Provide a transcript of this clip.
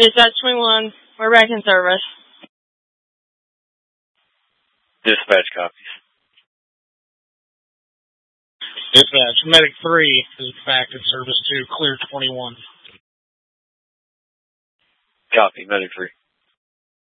Dispatch 21, we're back in service. Dispatch copies. Dispatch, Medic 3 is back in service too. Clear 21. Copy, Medic 3.